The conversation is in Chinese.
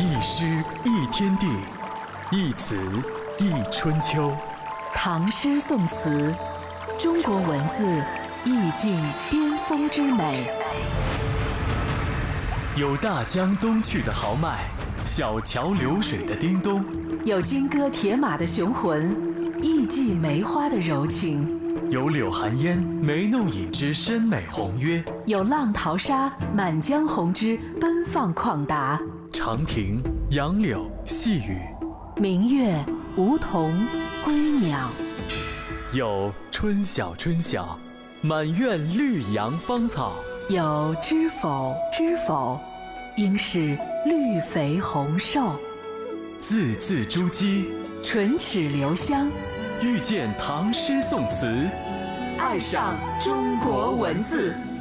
一诗一天地，一词一春秋。 唐诗宋词，中国文字意境巅峰之美。 有大江东去的豪迈，小桥流水的叮咚， 有金戈铁马的雄浑，艺伎梅花的柔情。 有柳寒烟眉弄影之深美宏约， 有浪淘沙满江红之奔放旷达。 长亭、杨柳、细雨， 明月、梧桐、归鸟。 有春晓春晓，满院绿杨芳草。 有知否知否，应是绿肥红瘦。 字字珠玑， 唇齿留香。 遇见唐诗宋词， 爱上中国文字。